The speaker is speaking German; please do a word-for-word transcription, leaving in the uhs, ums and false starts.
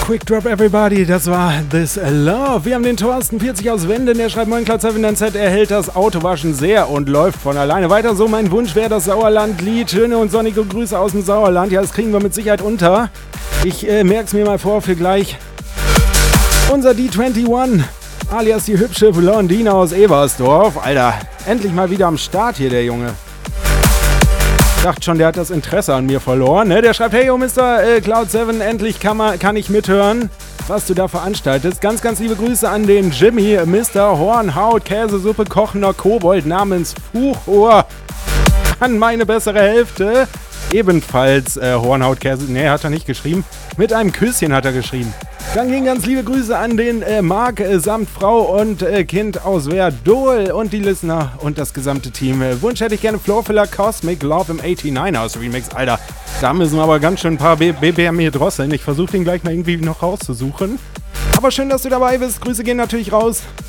Quick Drop Everybody, das war This Love. Wir haben den Thorsten vierzig aus Wenden, der schreibt, moin Cloud sieben N Z, er hält das Autowaschen sehr und läuft von alleine weiter. So, mein Wunsch wäre das Sauerland-Lied. Schöne und sonnige Grüße aus dem Sauerland. Ja, das kriegen wir mit Sicherheit unter. Ich äh, merk's mir mal vor für gleich. Unser D einundzwanzig, alias die hübsche Blondine aus Ebersdorf. Alter, endlich mal wieder am Start hier, der Junge. Ich dachte schon, der hat das Interesse an mir verloren. Ne? Der schreibt, hey, yo, Mister Äh, Cloud sieben, endlich kann, man, kann ich mithören, was du da veranstaltest. Ganz, ganz liebe Grüße an den Jimmy, Mister Hornhaut, Käsesuppe, kochender Kobold namens Fuchrohr. An meine bessere Hälfte. Ebenfalls äh, Hornhaut, Käse, ne, hat er nicht geschrieben. Mit einem Küsschen hat er geschrieben. Dann gehen ganz liebe Grüße an den äh, Marc äh, samt Frau und äh, Kind aus Verdol und die Listener und das gesamte Team. Äh, Wunsch hätte ich gerne Floorfiller Cosmic Love im neunundachtzig Remix. Alter, da müssen wir aber ganz schön ein paar B B M hier drosseln. Ich versuche den gleich mal irgendwie noch rauszusuchen. Aber schön, dass du dabei bist. Grüße gehen natürlich raus